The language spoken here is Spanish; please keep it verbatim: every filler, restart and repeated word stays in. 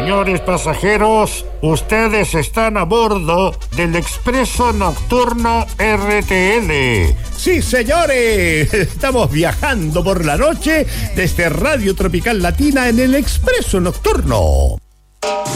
Señores pasajeros, ustedes están a bordo del Expreso Nocturno R T L. Sí, señores, estamos viajando por la noche desde Radio Tropical Latina en el Expreso Nocturno.